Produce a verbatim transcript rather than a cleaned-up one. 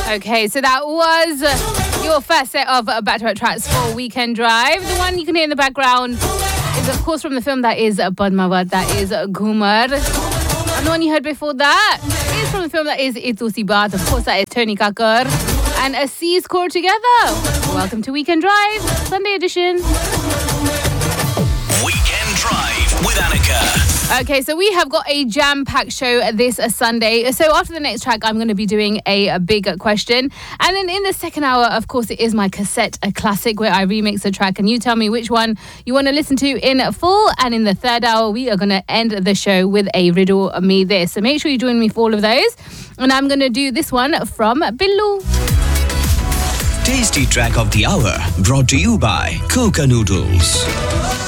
Okay, so that was your first set of back-to-back tracks for Weekend Drive. The one you can hear in the background is, of course, from the film that is Padmavat, that is Ghumar. And the one you heard before that is from the film that is Itu Si Baat. Of course, that is Tony Kakar and Aziz Kaur together. Welcome to Weekend Drive, Sunday edition. Weekend Drive with Annika. Okay, so we have got a jam-packed show this Sunday. So after the next track, I'm going to be doing a, a big question. And then in the second hour, of course, it is my cassette, a classic, where I remix a track. And you tell me which one you want to listen to in full. And in the third hour, we are going to end the show with a Riddle Me This. So make sure you join me for all of those. And I'm going to do this one from Billu. Tasty track of the hour brought to you by Coca Noodles.